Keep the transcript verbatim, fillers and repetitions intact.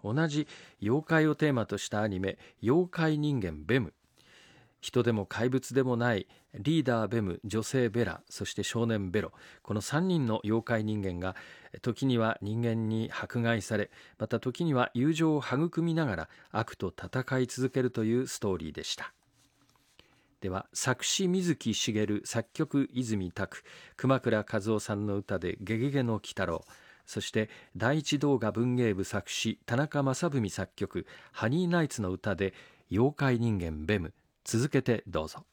同じ妖怪をテーマとしたアニメ妖怪人間ベム。人でも怪物でもないリーダーベム、女性ベラ、そして少年ベロ、このさんにんの妖怪人間が時には人間に迫害され、また時には友情を育みながら悪と戦い続けるというストーリーでした。では作詞水木しげる、作曲泉拓、熊倉和夫さんの歌でゲゲゲの鬼太郎、そして第一動画文芸部作詞田中正文作曲ハニーナイツの歌で妖怪人間ベム。続けてどうぞ。